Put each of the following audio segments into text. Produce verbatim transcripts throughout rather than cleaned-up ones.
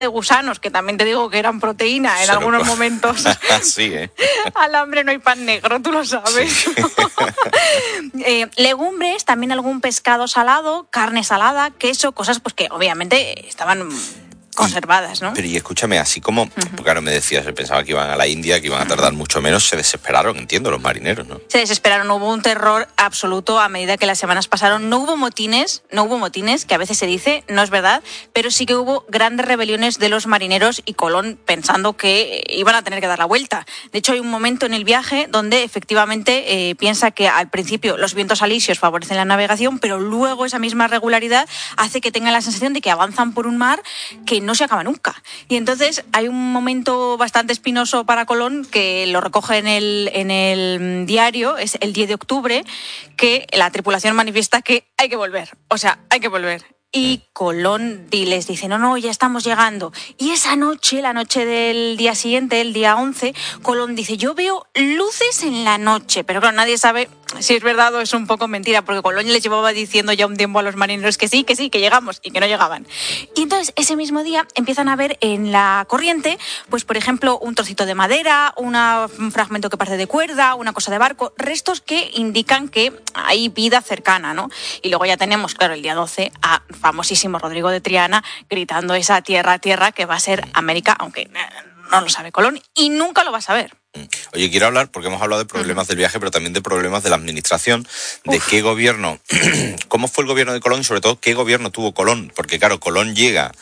de gusanos, que también te digo que eran proteína en Se lo algunos co- momentos. Sí, ¿eh? Al hambre no hay pan negro, tú lo sabes. Sí. eh, legumbres, también algún pescado salado, carne salada, queso, cosas pues que obviamente estaban conservadas, ¿no? Pero y escúchame, así como, porque ahora me decías, pensaba que iban a la India, que iban a tardar mucho menos, se desesperaron, entiendo, los marineros, ¿no? Se desesperaron, hubo un terror absoluto a medida que las semanas pasaron. No hubo motines, no hubo motines, que a veces se dice, no es verdad, pero sí que hubo grandes rebeliones de los marineros y Colón pensando que iban a tener que dar la vuelta. De hecho, hay un momento en el viaje donde efectivamente eh, piensa que al principio los vientos alisios favorecen la navegación, pero luego esa misma regularidad hace que tengan la sensación de que avanzan por un mar que no se acaba nunca. Y entonces hay un momento bastante espinoso para Colón que lo recoge en el, en el diario, es el diez de octubre, que la tripulación manifiesta que hay que volver, o sea, hay que volver. Y Colón les dice, no, no, ya estamos llegando. Y esa noche, la noche del día siguiente, el día once, Colón dice, yo veo luces en la noche. Pero claro, nadie sabe si es verdad o es un poco mentira, porque Colón les llevaba diciendo ya un tiempo a los marineros que sí, que sí, que llegamos, y que no llegaban. Y entonces, ese mismo día, empiezan a ver en la corriente, pues por ejemplo, un trocito de madera, una, un fragmento que parte de cuerda, una cosa de barco, restos que indican que hay vida cercana, ¿no? Y luego ya tenemos, claro, el día doce, a famosísimo Rodrigo de Triana gritando esa tierra, tierra, que va a ser América, aunque no lo sabe Colón y nunca lo va a saber. Oye, quiero hablar, porque hemos hablado de problemas uh-huh. del viaje, pero también de problemas de la administración, de Uf. qué gobierno, cómo fue el gobierno de Colón y sobre todo qué gobierno tuvo Colón, porque claro, Colón llega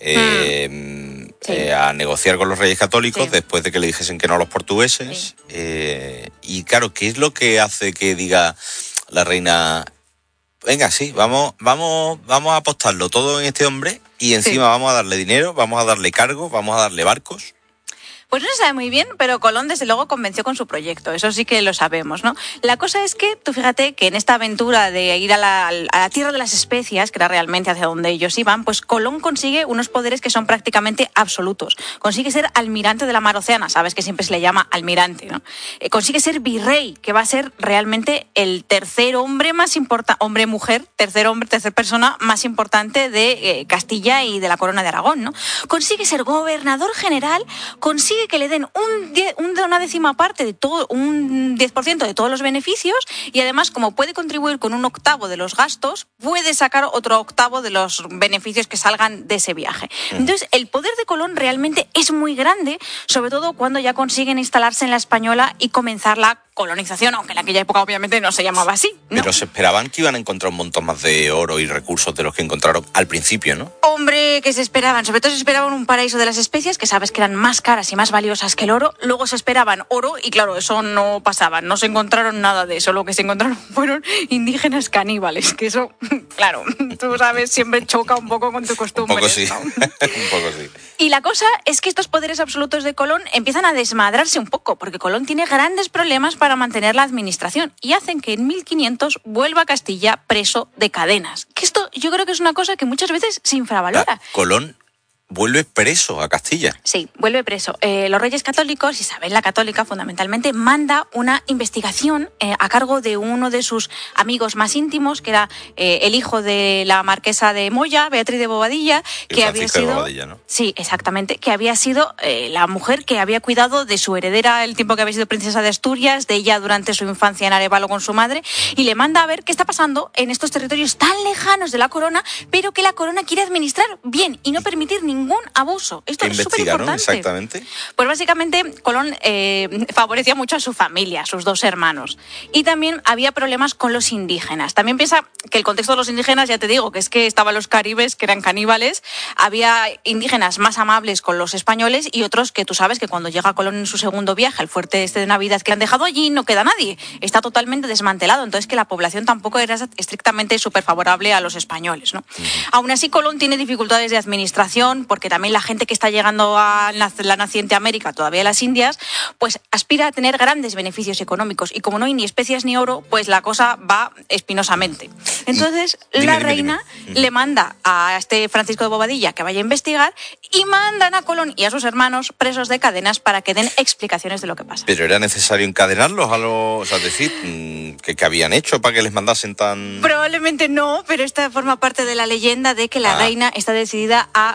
eh, mm. sí. eh, a negociar con los reyes católicos sí. después de que le dijesen que no a los portugueses, sí. eh, y claro, ¿qué es lo que hace que diga la reina, venga, sí, vamos, vamos, vamos a apostarlo todo en este hombre y encima sí. vamos a darle dinero, vamos a darle cargos, vamos a darle barcos? Pues no se sabe muy bien, pero Colón desde luego convenció con su proyecto, eso sí que lo sabemos, ¿no? La cosa es que, tú fíjate que en esta aventura de ir a la, a la tierra de las especias, que era realmente hacia donde ellos iban, pues Colón consigue unos poderes que son prácticamente absolutos. Consigue ser almirante de la mar Océana, sabes que siempre se le llama almirante, ¿no? Eh, consigue ser virrey, que va a ser realmente el tercer hombre más importante, hombre-mujer, tercer hombre, tercer persona más importante de eh, Castilla y de la corona de Aragón, ¿no? Consigue ser gobernador general, consigue que le den un die, un, una décima parte de todo, un diez por ciento de todos los beneficios y además, como puede contribuir con un octavo de los gastos, puede sacar otro octavo de los beneficios que salgan de ese viaje. Entonces, el poder de Colón realmente es muy grande, sobre todo cuando ya consiguen instalarse en la Española y comenzar la colonización, aunque en aquella época obviamente no se llamaba así, ¿no? Pero se esperaban que iban a encontrar un montón más de oro y recursos de los que encontraron al principio, ¿no? Hombre, que se esperaban, sobre todo se esperaban un paraíso de las especias, que sabes que eran más caras y más valiosas que el oro, luego se esperaban oro y claro, eso no pasaba, no se encontraron nada de eso, lo que se encontraron fueron indígenas caníbales, que eso, claro, tú sabes, siempre choca un poco con tu costumbre. Un poco sí, ¿no? un poco sí. Y la cosa es que estos poderes absolutos de Colón empiezan a desmadrarse un poco, porque Colón tiene grandes problemas para mantener la administración y hacen que en mil quinientos vuelva a Castilla preso de cadenas. Que esto yo creo que es una cosa que muchas veces se infravalora. La Colón vuelve preso a Castilla. Sí, vuelve preso. Eh, los Reyes Católicos, Isabel la Católica fundamentalmente, manda una investigación eh, a cargo de uno de sus amigos más íntimos, que era eh, el hijo de la marquesa de Moya, Beatriz de Bobadilla, y que había sido... de Bobadilla, ¿no? Sí, exactamente, que había sido eh, la mujer que había cuidado de su heredera el tiempo que había sido princesa de Asturias, de ella durante su infancia en Arévalo con su madre, y le manda a ver qué está pasando en estos territorios tan lejanos de la corona, pero que la corona quiere administrar bien y no permitir ningún ningún abuso. Esto es súper importante. Exactamente. Pues básicamente Colón eh, favorecía mucho a su familia, a sus dos hermanos. Y también había problemas con los indígenas. También piensa que el contexto de los indígenas, ya te digo, que es que estaban los caribes, que eran caníbales, había indígenas más amables con los españoles y otros que tú sabes que cuando llega Colón en su segundo viaje al fuerte este de Navidad que han dejado allí, no queda nadie. Está totalmente desmantelado. Entonces que la población tampoco era estrictamente súper favorable a los españoles, ¿no? Uh-huh. Aún así, Colón tiene dificultades de administración, porque también la gente que está llegando a la naciente América, todavía a las Indias, pues aspira a tener grandes beneficios económicos. Y como no hay ni especias ni oro, pues la cosa va espinosamente. Entonces, dime, la dime, reina dime. le manda a este Francisco de Bobadilla que vaya a investigar y mandan a Colón y a sus hermanos presos de cadenas para que den explicaciones de lo que pasa. ¿Pero era necesario encadenarlos a los, o sea, decir, que, que habían hecho para que les mandasen tan...? Probablemente no, pero esta forma parte de la leyenda de que la ah. reina está decidida a, digamos,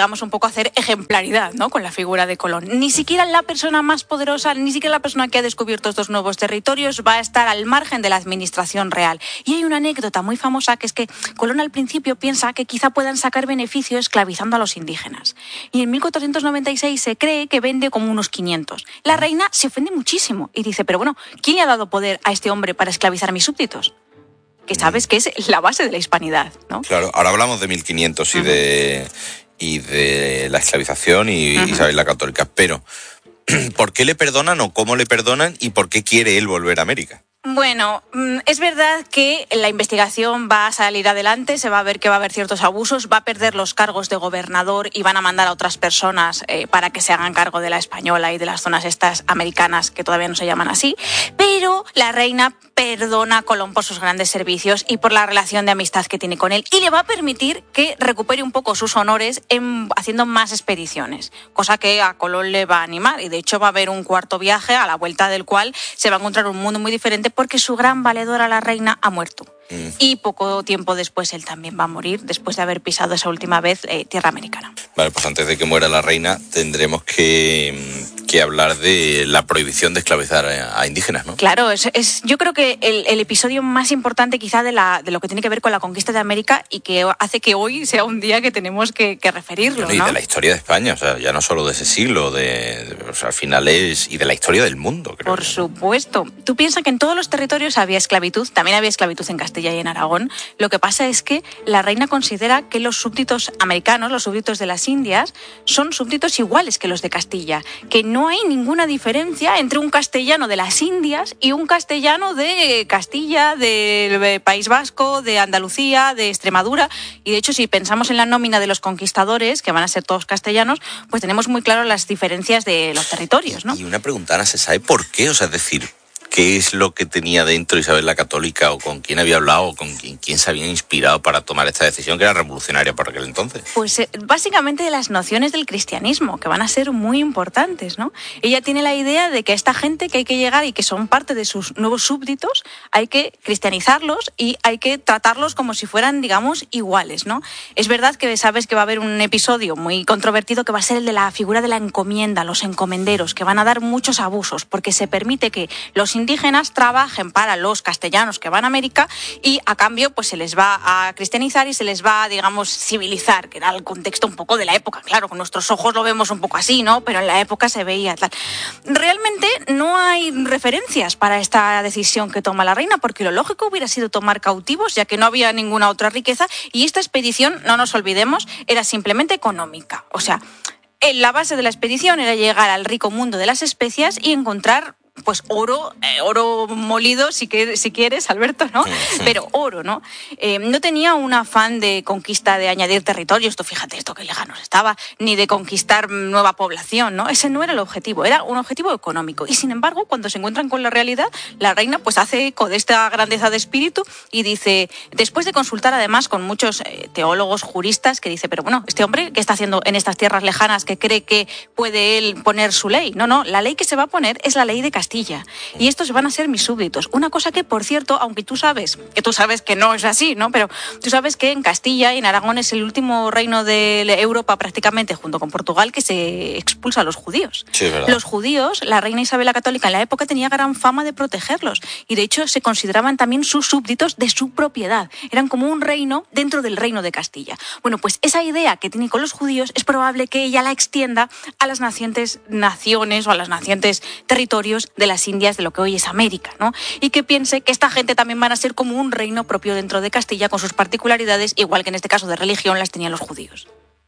vamos un poco a hacer ejemplaridad, ¿no?, con la figura de Colón. Ni siquiera la persona más poderosa, ni siquiera la persona que ha descubierto estos nuevos territorios va a estar al margen de la administración real. Y hay una anécdota muy famosa que es que Colón al principio piensa que quizá puedan sacar beneficio esclavizando a los indígenas. Y en mil cuatrocientos noventa y seis se cree que vende como unos quinientos. La reina se ofende muchísimo y dice, pero bueno, ¿quién le ha dado poder a este hombre para esclavizar a mis súbditos? Que sabes que es la base de la hispanidad, ¿no? Claro, ahora hablamos de mil quinientos y, uh-huh. de, y de la esclavización y uh-huh. Isabel la Católica, pero ¿por qué le perdonan o cómo le perdonan y por qué quiere él volver a América? Bueno, es verdad que la investigación va a salir adelante, se va a ver que va a haber ciertos abusos, va a perder los cargos de gobernador y van a mandar a otras personas eh, para que se hagan cargo de la Española y de las zonas estas americanas que todavía no se llaman así, pero la reina perdona a Colón por sus grandes servicios y por la relación de amistad que tiene con él y le va a permitir que recupere un poco sus honores en, haciendo más expediciones, cosa que a Colón le va a animar y de hecho va a haber un cuarto viaje a la vuelta del cual se va a encontrar un mundo muy diferente porque su gran valedora, la reina, ha muerto. Mm. Y poco tiempo después él también va a morir, después de haber pisado esa última vez eh, tierra americana. Vale, pues antes de que muera la reina tendremos que, que hablar de la prohibición de esclavizar a, a indígenas, ¿no? Claro, es, es, yo creo que el, el episodio más importante quizá de, la, de lo que tiene que ver con la conquista de América y que hace que hoy sea un día que tenemos que, que referirlo, bueno, y ¿no? de la historia de España, o sea, ya no solo de ese siglo, de, de, o sea, al final es... y de la historia del mundo, creo. Por supuesto. Tú piensas que en todos los territorios había esclavitud, también había esclavitud en Castilla y en Aragón. Lo que pasa es que la reina considera que los súbditos americanos, los súbditos de las Indias, son súbditos iguales que los de Castilla, que no hay ninguna diferencia entre un castellano de las Indias y un castellano de Castilla, del País Vasco, de Andalucía, de Extremadura. Y de hecho, si pensamos en la nómina de los conquistadores, que van a ser todos castellanos, pues tenemos muy claro las diferencias de los territorios, ¿no? Y una pregunta, Ana, ¿se sabe por qué? O sea, es decir, ¿qué es lo que tenía dentro Isabel la Católica o con quién había hablado o con quién, quién se había inspirado para tomar esta decisión que era revolucionaria por aquel entonces? Pues eh, básicamente de las nociones del cristianismo, que van a ser muy importantes, ¿no? Ella tiene la idea de que esta gente que hay que llegar y que son parte de sus nuevos súbditos, hay que cristianizarlos y hay que tratarlos como si fueran, digamos, iguales, ¿no? Es verdad que sabes que va a haber un episodio muy controvertido que va a ser el de la figura de la encomienda, los encomenderos, que van a dar muchos abusos porque se permite que los indígenas trabajen para los castellanos que van a América y a cambio pues se les va a cristianizar y se les va a, digamos, civilizar, que era el contexto un poco de la época. Claro, con nuestros ojos lo vemos un poco así, ¿no? Pero en la época se veía tal. Realmente no hay referencias para esta decisión que toma la reina, porque lo lógico hubiera sido tomar cautivos, ya que no había ninguna otra riqueza, y esta expedición, no nos olvidemos, era simplemente económica. O sea, la base de la expedición era llegar al rico mundo de las especias y encontrar pues oro, eh, oro molido, si, que, si quieres, Alberto, ¿no? Sí, sí. Pero oro, ¿no? Eh, no tenía un afán de conquista, de añadir territorios, esto, fíjate, esto que lejanos estaba, ni de conquistar nueva población, ¿no? Ese no era el objetivo, era un objetivo económico. Y sin embargo, cuando se encuentran con la realidad, la reina pues hace eco de esta grandeza de espíritu y dice, después de consultar además con muchos eh, teólogos, juristas, que dice, pero bueno, este hombre, ¿qué está haciendo en estas tierras lejanas que cree que puede él poner su ley? No, no, la ley que se va a poner es la ley de Castilla. Y estos van a ser mis súbditos. Una cosa que, por cierto, aunque tú sabes, que tú sabes que no es así, ¿no? Pero tú sabes que en Castilla y en Aragón es el último reino de Europa prácticamente, junto con Portugal, que se expulsa a los judíos. Sí, ¿verdad? Los judíos, la reina Isabel la Católica en la época tenía gran fama de protegerlos. Y de hecho se consideraban también sus súbditos de su propiedad. Eran como un reino dentro del reino de Castilla. Bueno, pues esa idea que tiene con los judíos es probable que ella la extienda a las nacientes naciones o a las nacientes territorios de las Indias, de lo que hoy es América, ¿no? Y que piense que esta gente también van a ser como un reino propio dentro de Castilla con sus particularidades, igual que en este caso de religión las tenían los judíos.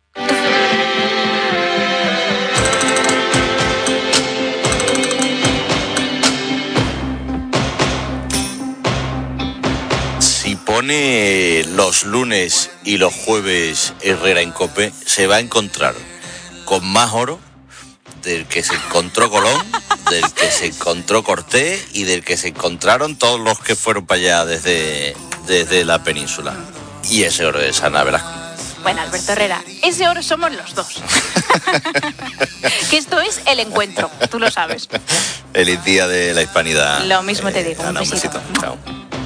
Si pone los lunes y los jueves Herrera en COPE, se va a encontrar con más oro del que se encontró Colón, del que se encontró Cortés y del que se encontraron todos los que fueron para allá desde, desde la península. Y ese oro es Ana Velasco. Bueno, Alberto Herrera, ese oro somos los dos. Que esto es el encuentro, tú lo sabes. Feliz día de la hispanidad. Lo mismo te digo, eh, Ana, un besito. Un besito. Chao.